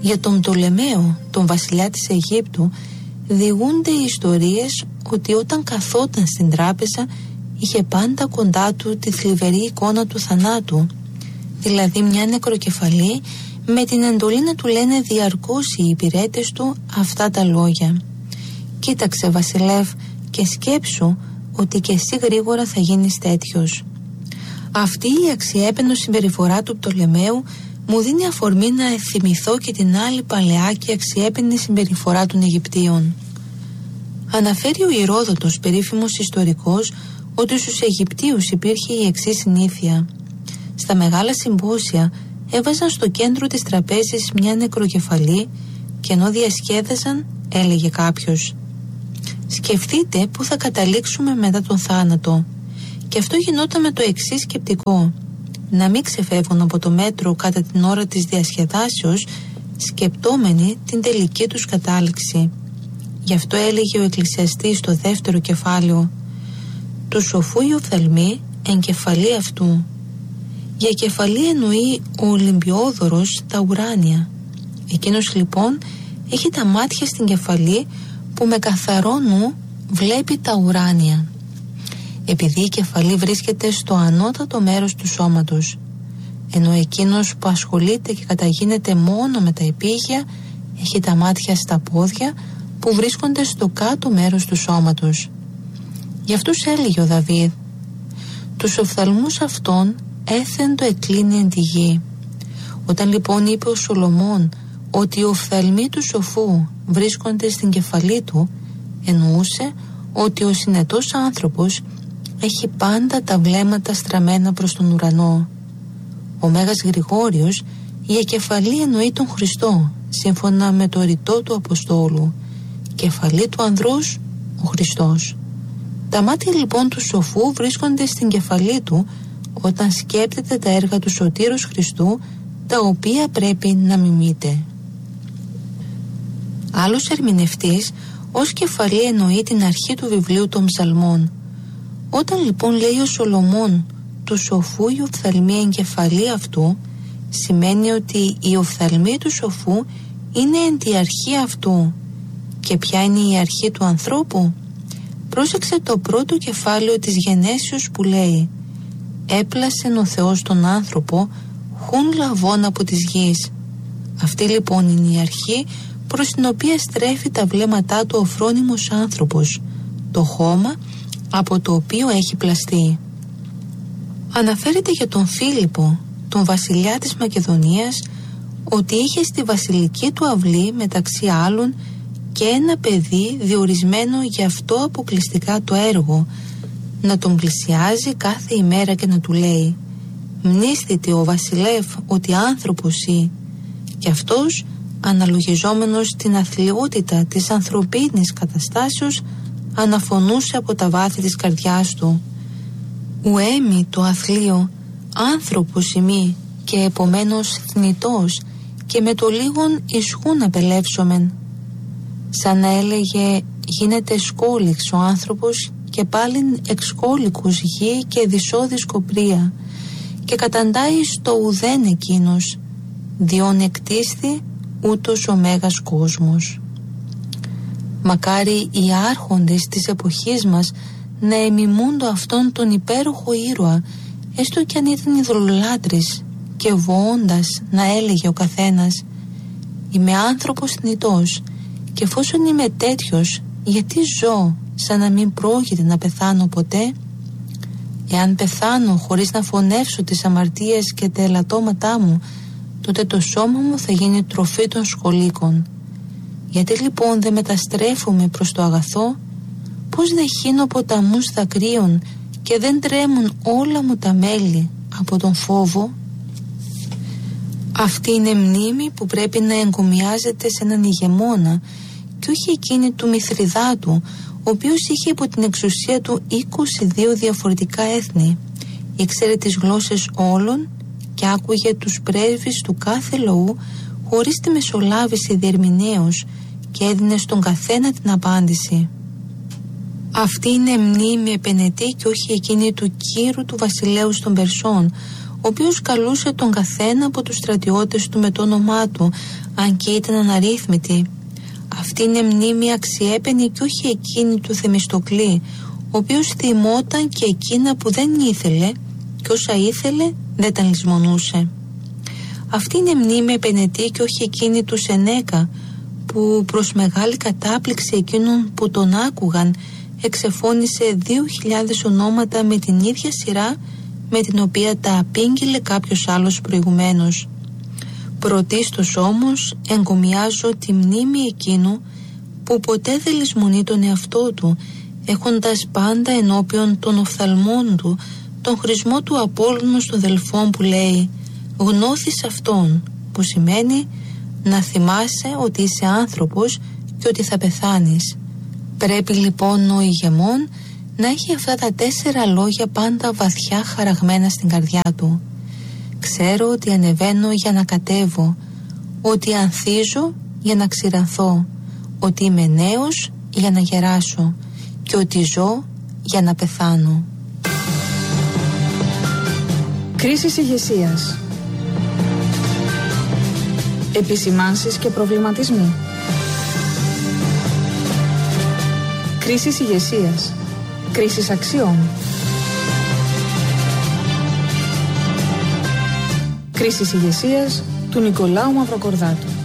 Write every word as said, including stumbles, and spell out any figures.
Για τον Πτολεμαίο, τον βασιλιά της Αιγύπτου, διηγούνται οι ιστορίες ότι όταν καθόταν στην τράπεζα είχε πάντα κοντά του τη θλιβερή εικόνα του θανάτου, δηλαδή μια νεκροκεφαλή με την εντολή να του λένε διαρκώς οι υπηρέτες του αυτά τα λόγια: «Κοίταξε βασιλεύ και σκέψου ότι και εσύ γρήγορα θα γίνεις τέτοιος». Αυτή η αξιέπαινο συμπεριφορά του Πτολεμαίου μου δίνει αφορμή να θυμηθώ και την άλλη παλαιά και αξιέπαινη συμπεριφορά των Αιγυπτίων. Αναφέρει ο Ηρόδοτος, περίφημος ιστορικός, ότι στους Αιγυπτίους υπήρχε η εξής συνήθεια: στα μεγάλα συμπόσια έβαζαν στο κέντρο της τραπέζης μια νεκροκεφαλή και ενώ διασκέδαζαν έλεγε κάποιος: «Σκεφτείτε πού θα καταλήξουμε μετά τον θάνατο». Και αυτό γινόταν με το εξής σκεπτικό: να μην ξεφεύγουν από το μέτρο κατά την ώρα της διασκεδάσεως, σκεπτόμενοι την τελική τους κατάληξη. Γι' αυτό έλεγε ο Εκκλησιαστής στο δεύτερο κεφάλαιο: «Του σοφού η οφθαλμή εν κεφαλή αυτού». Για κεφαλή εννοεί ο Ολυμπιόδωρος τα ουράνια. Εκείνος λοιπόν έχει τα μάτια στην κεφαλή που με καθαρό νου βλέπει τα ουράνια, επειδή η κεφαλή βρίσκεται στο ανώτατο μέρος του σώματος, ενώ εκείνος που ασχολείται και καταγίνεται μόνο με τα επίγεια έχει τα μάτια στα πόδια που βρίσκονται στο κάτω μέρος του σώματος. Γι' αυτούς έλεγε ο Δαβίδ: «Τους οφθαλμούς αυτών έθεν το εκλίνει εν τη γη». Όταν λοιπόν είπε ο Σολομών ότι οι οφθαλμοί του σοφού βρίσκονται στην κεφαλή του, εννοούσε ότι ο συνετός άνθρωπος έχει πάντα τα βλέμματα στραμμένα προς τον ουρανό. Ο Μέγας Γρηγόριος, η εκεφαλή εννοεί τον Χριστό, σύμφωνα με το ρητό του Αποστόλου: «Κεφαλή του ανδρός, ο Χριστός». Τα μάτια λοιπόν του σοφού βρίσκονται στην κεφαλή του όταν σκέπτεται τα έργα του Σωτήρος Χριστού, τα οποία πρέπει να μιμείται. Άλλος ερμηνευτής ως κεφαλή εννοεί την αρχή του βιβλίου των Ψαλμών. Όταν λοιπόν λέει ο Σολομών «του σοφού η οφθαλμή εν κεφαλή αυτού», σημαίνει ότι η οφθαλμή του σοφού είναι εν τη αρχή αυτού. Και ποια είναι η αρχή του ανθρώπου? Πρόσεξε το πρώτο κεφάλαιο της Γενέσεως που λέει: «Έπλασεν ο Θεός τον άνθρωπο χουν λαβών από της γης». Αυτή λοιπόν είναι η αρχή προς την οποία στρέφει τα βλέμματά του ο φρόνιμος άνθρωπος, το χώμα από το οποίο έχει πλαστεί. Αναφέρεται για τον Φίλιππο, τον βασιλιά της Μακεδονίας, ότι είχε στη βασιλική του αυλή μεταξύ άλλων και ένα παιδί διορισμένο για αυτό αποκλειστικά το έργο, να τον πλησιάζει κάθε ημέρα και να του λέει: «Μνήσθητε ο βασιλεύ ότι άνθρωπος ή». Και αυτός, αναλογιζόμενος την αθλιότητα της ανθρωπίνης καταστάσεως, αναφωνούσε από τα βάθη της καρδιάς του: «Ουέμι το αθλείο, άνθρωπος ημί και επομένως θνητός και με το λίγον ισχούν απελεύσομεν». Σαν να έλεγε: γίνεται σκόλιξ ο άνθρωπος και πάλιν εξκόλικους γη και δυσόδη σκοπρία, και καταντάει στο ουδέν εκείνος, διόν εκτίσθη ούτως ο μέγας κόσμος. Μακάρι οι άρχοντες της εποχής μας να εμιμούντο αυτόν τον υπέροχο ήρωα, έστω κι αν ήταν ειδωλολάτρης, και βοώντας να έλεγε ο καθένας: «Είμαι άνθρωπος θνητός, και εφόσον είμαι τέτοιος, γιατί ζω σαν να μην πρόκειται να πεθάνω ποτέ? Εάν πεθάνω χωρίς να φωνεύσω τις αμαρτίες και τα ελαττώματά μου, τότε το σώμα μου θα γίνει τροφή των σκολίκων. Γιατί λοιπόν δεν μεταστρέφομαι προς το αγαθό? Πώς δεν χύνω ποταμούς δακρύων και δεν τρέμουν όλα μου τα μέλη από τον φόβο?» Αυτή είναι μνήμη που πρέπει να εγκομιάζεται σε έναν ηγεμόνα, και όχι εκείνη του Μηθριδάτου, ο οποίος είχε υπό την εξουσία του είκοσι δύο διαφορετικά έθνη, ήξερε τις γλώσσες όλων και άκουγε τους πρέσβεις του κάθε λαού χωρίς τη μεσολάβηση διερμηνέως και έδινε στον καθένα την απάντηση. Αυτή είναι μνήμη επενετή και όχι εκείνη του κύρου του βασιλέου των Περσών, ο οποίος καλούσε τον καθένα από τους στρατιώτες του με το όνομά του, αν και ήταν αναρρύθμιτοι. Αυτή είναι μνήμη αξιέπαινη και όχι εκείνη του Θεμιστοκλή, ο οποίος θυμόταν και εκείνα που δεν ήθελε και όσα ήθελε δεν τα λησμονούσε. Αυτή είναι μνήμη επενετή και όχι εκείνη του Σενέκα, που προς μεγάλη κατάπληξη εκείνων που τον άκουγαν εξεφώνησε δύο χιλιάδες ονόματα με την ίδια σειρά με την οποία τα απήγγειλε κάποιος άλλος προηγουμένως. Πρωτίστως όμως εγκομιάζω τη μνήμη εκείνου που ποτέ δεν λησμονεί τον εαυτό του, έχοντας πάντα ενώπιον των οφθαλμών του τον χρησμό του Απόλλωνος των Δελφών που λέει «Γνώθεις αυτόν», που σημαίνει να θυμάσαι ότι είσαι άνθρωπος και ότι θα πεθάνεις. Πρέπει λοιπόν ο ηγεμόν να έχει αυτά τα τέσσερα λόγια πάντα βαθιά χαραγμένα στην καρδιά του. Ξέρω ότι ανεβαίνω για να κατέβω, ότι ανθίζω για να ξηρανθώ, ότι είμαι νέος για να γεράσω και ότι ζω για να πεθάνω. Κρίσεις ηγεσίας. Επισημάνσεις και προβληματισμοί. Κρίσεις ηγεσίας. Κρίσεις αξιών. Κρίσεις ηγεσίας του Νικολάου Μαυροκορδάτου.